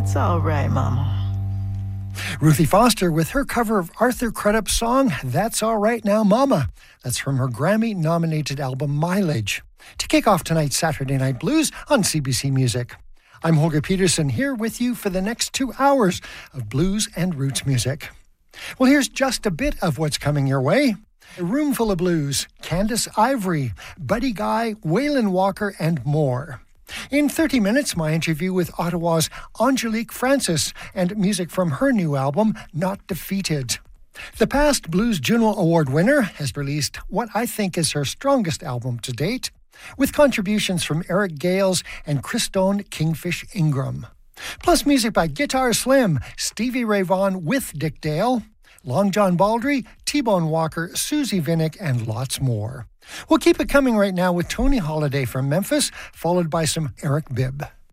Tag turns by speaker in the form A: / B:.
A: That's all right, Mama.
B: Ruthie Foster with her cover of Arthur Crudup's song, That's All Right Now, Mama. That's from her Grammy-nominated album, Mileage. To kick off tonight's Saturday Night Blues on CBC Music. I'm Holger Peterson here with you for the next 2 hours of blues and roots music. Well, here's just a bit of what's coming your way. A Room Full of Blues, Candace Ivory, Buddy Guy, Waylon Walker, and more. In 30 minutes, my interview with Ottawa's Angelique Francis and music from her new album, Not Defeated. The past Blues Juno Award winner has released what I think is her strongest album to date, with contributions from Eric Gales and Christone Kingfish Ingram. Plus music by Guitar Slim, Stevie Ray Vaughan with Dick Dale, Long John Baldry, T-Bone Walker, Susie Vinnick, and lots more. We'll keep it coming right now with Tony Holiday from Memphis, followed by some Eric Bibb.